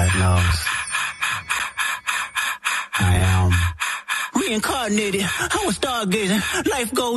God knows. I am reincarnated. I was stargazing. Life goes